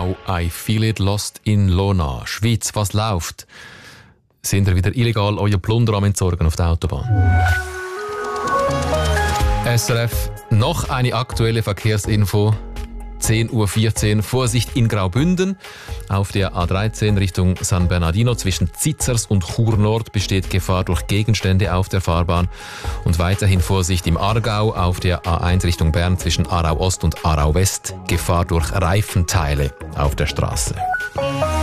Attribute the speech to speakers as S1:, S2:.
S1: Now I Feel It Lost in Lona. Schweiz, was läuft? Sind ihr wieder illegal euer Plunder am Entsorgen auf der Autobahn? SRF, noch eine aktuelle Verkehrsinfo. 10.14 Uhr, Vorsicht in Graubünden. Auf der A13 Richtung San Bernardino zwischen Zizers und Chur Nord besteht Gefahr durch Gegenstände auf der Fahrbahn. Und weiterhin Vorsicht im Aargau auf der A1 Richtung Bern zwischen Aarau Ost und Aarau West. Gefahr durch Reifenteile auf der Straße.